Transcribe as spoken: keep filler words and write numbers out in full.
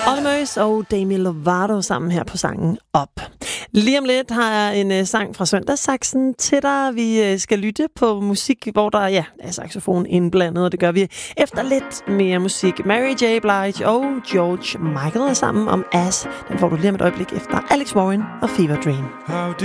Olmers og Demi Lovato sammen her på sangen Op. Lige om lidt har jeg en uh, sang fra Søndagssaksen til dig. Vi uh, skal lytte på musik, hvor der ja, er saxofon indblandet, og det gør vi efter lidt mere musik. Mary J. Blige og George Michael er sammen om As. Den får du lige om et øjeblik efter Alex Warren og Fever Dream.